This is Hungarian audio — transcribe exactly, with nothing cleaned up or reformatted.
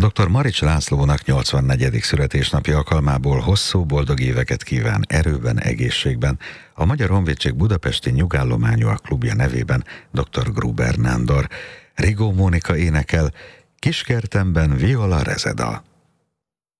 doktor Marics Lászlónak nyolcvannegyedik születésnapja alkalmából hosszú, boldog éveket kíván erőben, egészségben. A Magyar Honvédség budapesti nyugállományúak klubja nevében doktor Gruber Nándor. Rigó Mónika énekel Kiskertemben viola rezeda.